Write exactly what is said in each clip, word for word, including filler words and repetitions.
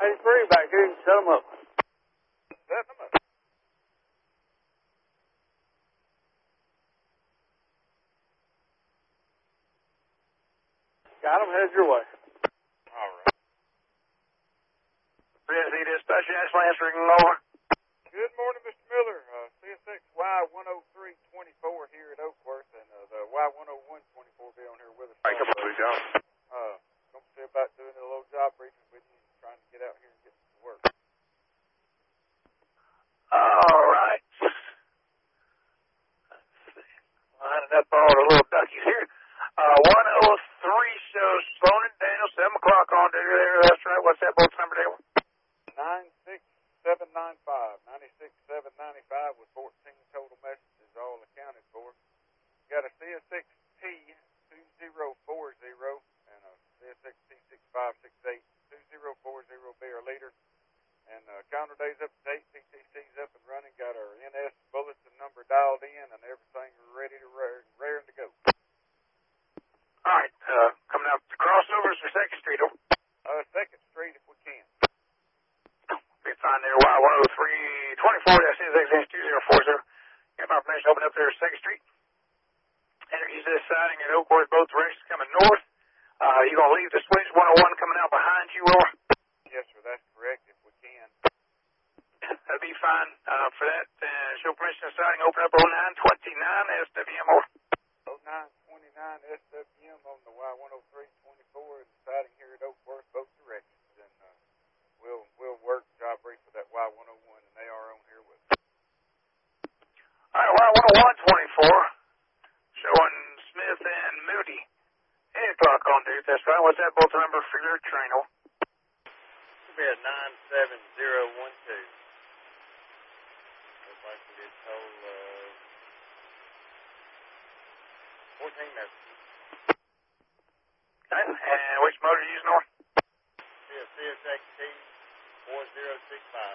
Hey, free back here. You can set them up. Set them up. Got them. Head your way. All right. P S E dispatch, National answering over. Good morning, Mister Miller. Uh, C S X Y one oh three twenty-four here at Oakworth, and uh, the Y one oh one twenty-four be on here with us. All right, come on, please, John. Uh, don't see about doing a little job briefing with you, trying to get out here and get to work. All right. Let's see. Lining up all the little duckies here. Uh, one oh three shows Sloan and Daniel, seven o'clock on duty there. That's right. What's that boat's number, Dale? nine six seven nine five. ninety-six seven ninety-five with fourteen total messages, all accounted for. Got a C S X T two zero four zero and a C S X T six five six eight. two zero four zero be our leader. And uh, counter days up to date, P T C's up and running. Got our N S bulletin number dialed in and everything ready to rare, raring to go. All right. Uh, coming out the crossovers or second Street? Oh. Uh, second Street if we can. Be fine there. Y one oh three twenty-four. That's C S X two zero four zero. Got my permission to open up there at second Street. Energies this siding at Oakworth, both directions coming north. Uh, you gonna leave the switch one oh one coming out behind you, or? Yes, sir. That's correct if we can. That'll be fine. Uh, for that, uh, show permission to siding open up oh nine twenty-nine S W M, or? oh nine twenty-nine S W M on the Y one oh three twenty-four and siding here at Oakworth, both directions. And uh, we'll we'll work job brief for that Y one oh one, and they are on here with us. All right, Y one oh one twenty-four, showing Smith and Moody. eight o'clock on dude, that's fine. What's that bolt number for your train, or? Should be a nine seven zero one two. Looks like we did told uh, fourteen messages. Okay, and which motor are you using, or? See a C S X T four zero six five.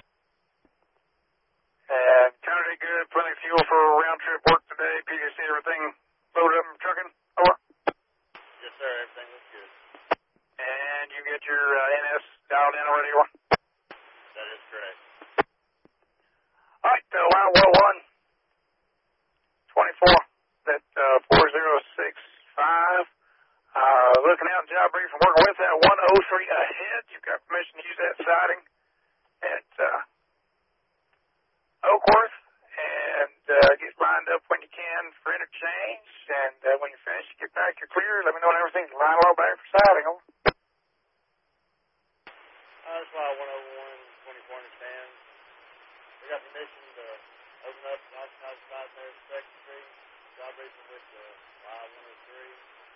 And counter day good, plenty of fuel for round trip work today. P T C, everything loaded up and trucking, over? Yes, sir. Everything looks good. And you get your uh, N S dialed in already, or? That is correct. All right, uh, Y one oh one twenty-four, that uh, four zero six five. Uh, looking out in job brief and working with that one oh three ahead. You've got permission to use that siding at uh, Oakworth, and uh, get lined up when you can for interchange. And uh, when you're finished, you get back, you're clear. Let me know when everything's lined all back for siding. Over. Uh, that's why one oh one twenty-four understands. We got permission to open up and occupy the side there at second Street. Job briefing with the Y one oh three.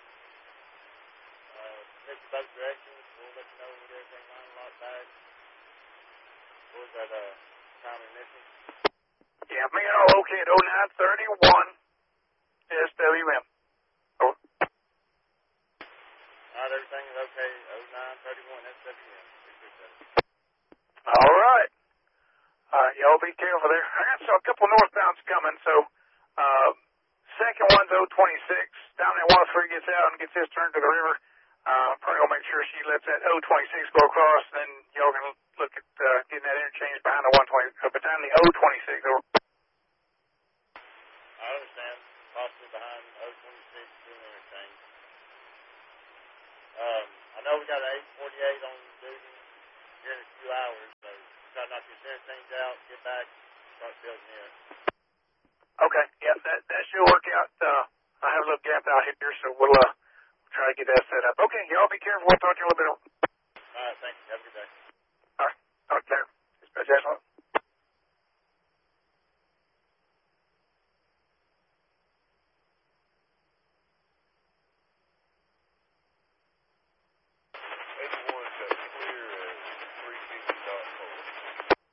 Uh, check your both directions. We'll let you know when we get everything lined locked back. What was that uh, time ignition? Yeah, me and all okay at oh nine thirty-one S W M. Over. All right, everything is okay. oh nine thirty-one S W M. All right. Uh, y'all be careful there. I got so a couple northbounds coming, so uh, second one's oh twenty-six. Down there, one oh three gets out and gets his turn to the river. Uh, probably gonna make sure she lets that oh twenty-six go across, and then y'all can look at uh, getting that interchange behind the one twenty, uh, behind the oh twenty-six. Over. I understand. Possibly behind oh twenty-six doing interchange. Um, I know we got an eight forty-eight on duty here in a few hours, so try not to get interchange out, get back, start building in. Okay, yeah, that that should work out. Uh, I have a little gap out here, so we'll uh, try to get that set up. Okay, y'all be careful. We'll talk to you a little bit. All right, thank you. Have a good day.